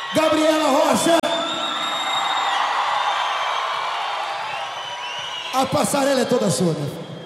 Gabriela Rocha. A passarela é toda sua, meu filho.